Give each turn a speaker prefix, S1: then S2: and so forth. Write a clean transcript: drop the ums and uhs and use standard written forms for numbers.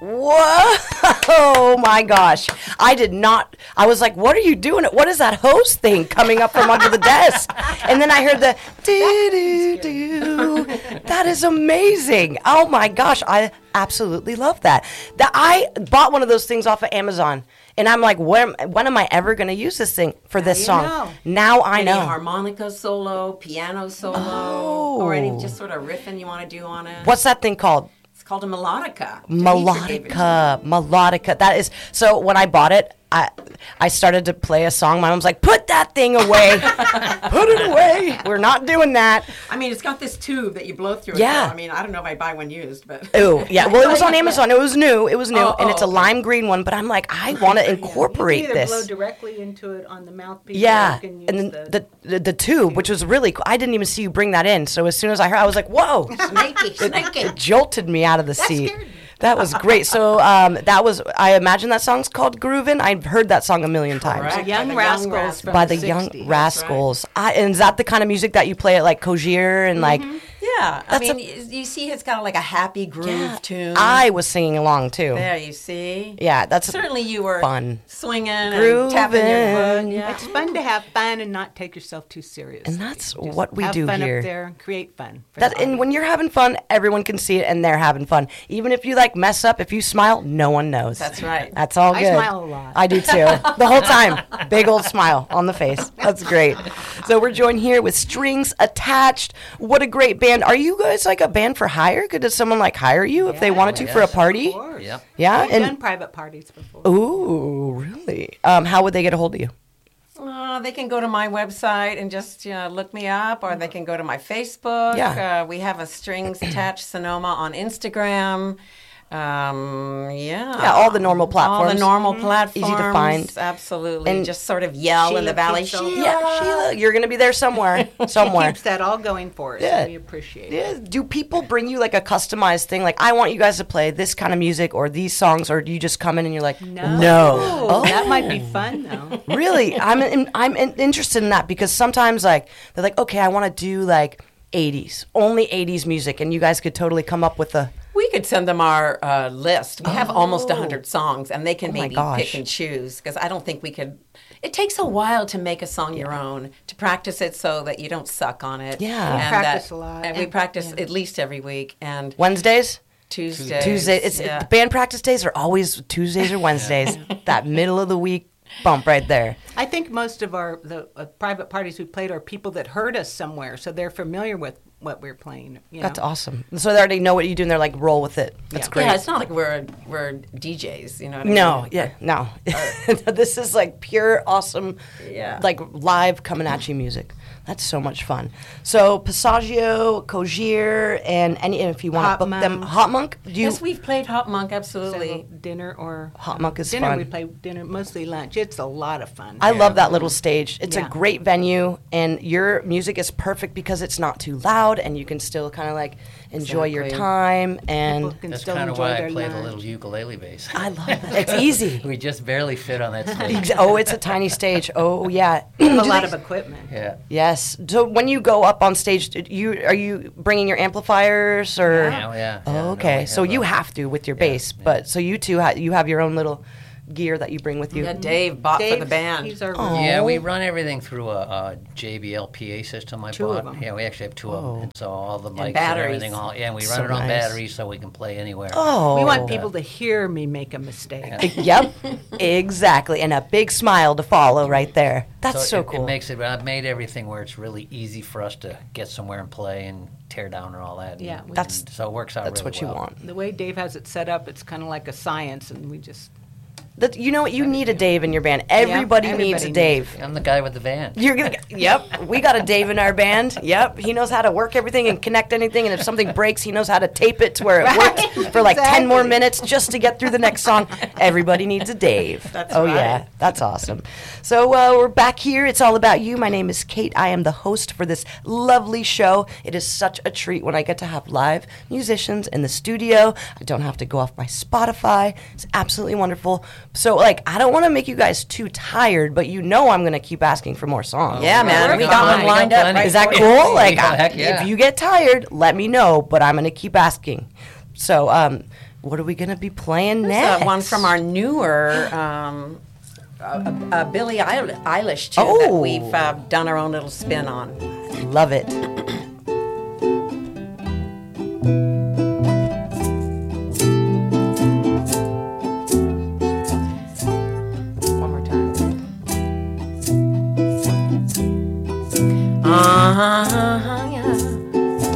S1: Whoa! Oh my gosh. I did not. I was like, what are you doing? What is that hose thing coming up from under the desk? And then I heard the do-do-do. That is amazing. Oh my gosh. I absolutely love that. I bought one of those things off of Amazon. And I'm like, when am I ever going to use this thing for this song?
S2: Know.
S1: Now I know.
S3: Any harmonica solo, piano solo, or any just sort of riffing you want to do on it.
S1: What's that thing called?
S3: It's called a melodica.
S1: Melodica. That is, so when I bought it, I started to play a song. My mom's like, put that thing away. Put it away. We're not doing that.
S3: I mean, it's got this tube that you blow through.
S1: Yeah.
S3: So, I mean, I don't know if I buy one used, but.
S1: Oh, yeah. Well, it was on Amazon. It was new. And it's a lime green one. But I'm like, I want to incorporate
S2: you can
S1: this.
S2: blow directly into it on the mouthpiece.
S1: Yeah.
S2: You can use
S1: And then the tube, which was really cool. I didn't even see you bring that in. So as soon as I heard, I was like, whoa.
S3: Snaky.
S1: It jolted me out of the seat.
S2: scared me.
S1: That was great. So I imagine that song's called Groovin'. I've heard that song a million times.
S3: Correct.
S2: Young Rascals from
S1: By the
S2: 60s.
S1: Young Rascals. And is that the kind of music that you play at like Cogier and like?
S3: Yeah. I mean, you see it's got like a happy groove tune.
S1: I was singing along too.
S3: There, you see.
S1: Yeah, that's
S3: Certainly you were
S1: fun.
S3: Swinging
S1: Groovin'.
S3: and tapping your foot. Yeah.
S2: It's fun to have fun and not take yourself too serious.
S1: And that's what we
S2: have
S1: do
S2: fun
S1: here.
S2: Up there and create fun. for
S1: That,
S2: the
S1: and
S2: audience.
S1: when you're having fun, everyone can see it, and they're having fun. Even if you like mess up, if you smile, no one knows.
S3: That's right.
S1: That's all
S2: I
S1: good.
S2: smile a lot.
S1: I do too. The whole time, big old smile on the face. That's great. So we're joined here with Strings Attached. What a great band! Are you guys like a band for hire? Does someone like hire you if they wanted to for a party?
S2: Of course.
S4: Yep.
S1: Yeah,
S2: We've done private parties before.
S1: Ooh, really? How would they get a hold of you?
S3: They can go to my website and just look me up, or they can go to my Facebook.
S1: Yeah.
S3: We have a Strings Attached Sonoma on Instagram.
S1: Yeah, all the normal platforms.
S3: All the normal platforms.
S1: Easy to find.
S3: Absolutely.
S1: And
S3: And just sort of yell in the valley.
S2: keeps all-
S1: Yeah, Sheila, you're gonna be there somewhere. Somewhere.
S2: Keeps that all going for us.
S1: Yeah.
S2: We appreciate it.
S1: Yeah. Do people bring you like a customized thing? Like, I want you guys to play this kind of music or these songs, or do you just come in and you're like, no.
S2: Oh, that might be fun though.
S1: Really? I'm interested in that because sometimes like they're like, okay, I want to do like 80s, only 80s music, and you guys could totally come up with a.
S3: We could send them our list. We have almost 100 songs, and they can
S1: my
S3: maybe
S1: gosh.
S3: pick and choose, because I don't think we could. It takes a while to make a song your own, to practice it so that you don't suck on it.
S1: Yeah.
S2: We
S3: And
S2: practice
S3: that-
S2: a lot.
S3: And we practice at least every week. And
S1: Wednesdays?
S3: Tuesdays.
S1: Tuesday. Band practice days are always Tuesdays or Wednesdays. That middle of the week bump right there.
S2: I think most of the private parties we played are people that heard us somewhere, so they're familiar with what we're playing. You know?
S1: That's awesome. So they already know what you do and they're like, roll with it. That's great.
S3: Yeah, it's not like we're DJs, you know what I mean?
S1: No, yeah, no. This is like pure, awesome,
S3: Yeah.
S1: like live coming at you music. That's so much fun. So Passaggio, Cogier, and if you want to
S2: Hot
S1: book them,
S2: Monk.
S1: Hot Monk. Do you?
S3: Yes, we've played Hot Monk,
S2: So
S3: absolutely.
S2: dinner or
S1: Hot Monk is
S2: dinner.
S1: fun.
S2: We play dinner, mostly lunch. It's a lot of fun.
S1: I love that little stage. It's a
S2: Yeah.
S1: great venue, and your music is perfect because it's not too loud, and you can still kind of like enjoy your
S3: Exactly.
S1: time. And
S2: People can
S4: That's
S2: still
S4: kind of
S2: enjoy
S4: why I
S2: their
S4: play the
S2: lunch.
S4: little ukulele bass.
S1: I love that. It's easy.
S4: We just barely fit on that stage.
S1: Oh, it's a tiny stage. Oh, yeah.
S2: We have a
S1: Do
S2: lot
S1: they-
S2: of equipment.
S4: Yeah.
S1: Yes. So when you go up on stage, are you bringing your amplifiers or?
S4: Yeah.
S1: Oh,
S4: No,
S1: okay.
S4: we
S1: So
S4: have,
S1: you have to with your bass, but so you two you have your own little gear that you bring with you.
S3: Yeah, Dave bought for the
S2: Dave's-
S3: band.
S2: He's our
S4: Yeah, we run everything through a JBL PA system I
S2: Two
S4: bought.
S2: of 'em.
S4: Yeah, we actually have two of them. And so all the mics and
S3: batteries.
S4: everything, and we run
S1: So
S4: it on
S1: nice.
S4: batteries so we can play anywhere.
S1: Oh.
S2: We want people to hear me make a mistake.
S1: Yep. Exactly. And a big smile to follow right there. That's so
S4: it,
S1: cool.
S4: It makes it. I've made everything where it's really easy for us to get somewhere and play and tear down and all that.
S2: Yeah,
S4: And-
S2: we-
S1: That's-
S4: so it works out.
S1: That's
S4: really
S1: what you
S4: well.
S1: want.
S2: The way Dave has it set up, it's kind of like a science, and we just
S1: You know what? You need a Dave in your band. Everybody needs
S2: everybody
S1: a
S2: needs
S1: Dave.
S4: I'm the guy with the van.
S1: You're gonna. Yep, we got a Dave in our band. Yep, he knows how to work everything and connect anything. And if something breaks, he knows how to tape it to where it works for like 10 more
S2: Exactly.
S1: minutes just to get through the next song. Everybody needs a Dave.
S3: That's
S1: oh
S3: right.
S1: yeah, that's awesome. So we're back here. It's all about you. My name is Kate. I am the host for this lovely show. It is such a treat when I get to have live musicians in the studio. I don't have to go off my Spotify. It's absolutely wonderful. So like, I don't want to make you guys too tired, but you know I'm going to keep asking for more songs.
S3: Yeah, man, we got one lined up. Right
S1: Is that
S3: for you.
S1: cool? Like,
S4: Heck yeah.
S1: if you get tired, let me know, but I'm going to keep asking. So, what are we going to be playing
S3: There's
S1: next?
S3: one from our newer Billie Eilish tune that we've done our own little spin on.
S1: Love it.
S3: One more time.